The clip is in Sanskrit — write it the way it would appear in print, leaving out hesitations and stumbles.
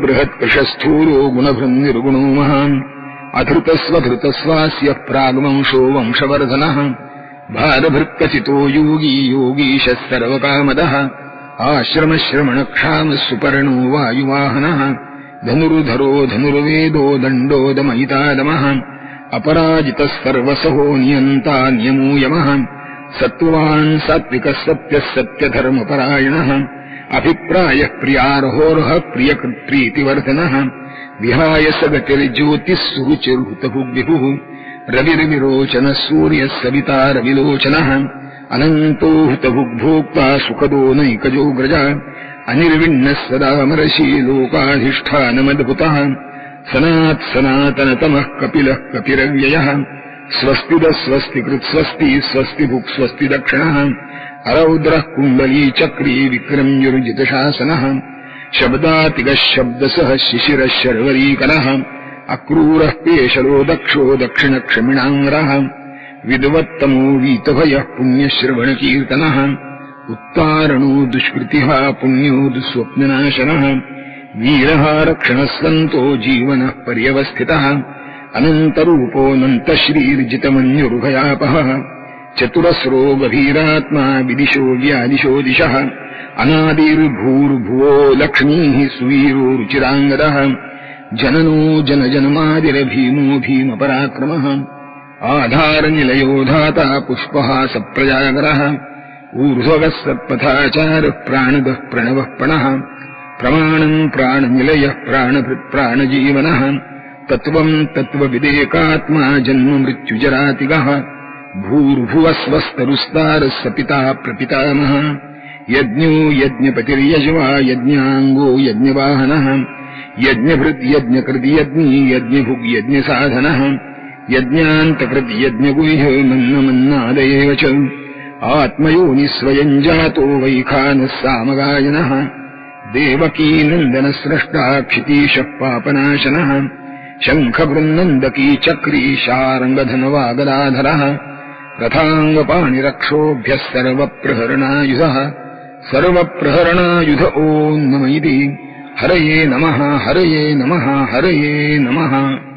बृहत्कृशस्थूलो गुणभृन्निर्गुणो महान् अधृतस्वधृतस्वास्य प्राग्वंशो वंशवर्धनः भारभृत्कचितो योगी योगीशः सर्वकामदः आश्रमश्रमणक्षामः सुपर्णो वायुवाहनः धनुर्धरो धनुर्वेदो दण्डो दमयितादमः अपराजितः सर्वसहो नियन्ता नियमो यमः सत्त्वान् सात्विकः सत्यः सत्यधर्मपरायणः अभिप्रायः प्रियार्होर्ह प्रियकृत्प्रीतिवर्धनः विहाय सगतिर्ज्योतिः सुरुचिर्हुतभुग्विभुः रविर्विरोचनः सूर्यः सविता रविलोचनः अनन्तो हुतभुग्भोक्ता सुखदो नैकजोऽग्रजा अनिर्विण्णः सदामरशी लोकाधिष्ठानमद्भुतः सनात्सनातनतमः कपिलः कपिरव्ययः स्वस्तिदः स्वस्तिकृत्स्वस्ति स्वस्तिभुक् स्वस्ति दक्षिणः अरौद्रः कुण्डली चक्री विक्रम्युर्जितशासनः शब्दातिगः शब्दसः शिशिरः शर्वरीकरः अक्रूरः पेशलो दक्षो दक्षिणक्षमिणाङ्गरः विद्वत्तमो वीतभयः पुण्यश्रवणकीर्तनः उत्तारणो दुष्कृतिः पुण्यो दुःस्वप्ननाशनः वीरः रक्षणः सन्तो जीवनः पर्यवस्थितः अनन्तरूपोऽनन्तश्रीर्जितमन्युर्भयापहः चतुरस्रो गभीरात्मा विदिशो व्यादिशो दिशः अनादिर्भूर्भुवो लक्ष्मीः सुवीरो रुचिराङ्गदः जननो जनजन्मादिरभीमो भीमपराक्रमः आधारनिलयो धाता पुष्पः सप्रजागरः ऊर्ध्वगः सत्पथाचारः प्राणदः प्रणवः प्रणः प्रमाणम् प्राणनिलयः प्राणभृत्प्राणजीवनः तत्त्वम् तत्त्वविदेकात्मा जन्ममृत्युजरातिगः भूर्भुवस्वस्तरुस्तारः सपिता प्रपितामहः यज्ञो यज्ञपतिर्यज्वा यज्ञाङ्गो यज्ञवाहनः यज्ञभृद्यज्ञकृद्यज्ञी यज्ञभुग्यज्ञसाधनः यज्ञान्तकृद्यज्ञगुह्यो मन्नमन्नादयेव च आत्मयोनिस्वयम् जातो वैखानः सामगायनः देवकीनन्दनस्रष्टा क्षितीशः पापनाशनः शङ्खबृन्नन्दकी चक्री शार्ङ्गधनवागदाधरः रथाङ्गपाणिरक्षोभ्यः सर्वप्रहरणायुधः सर्वप्रहरणायुध ॐ नम इति हरये नमः हरये नमः हरये नमः।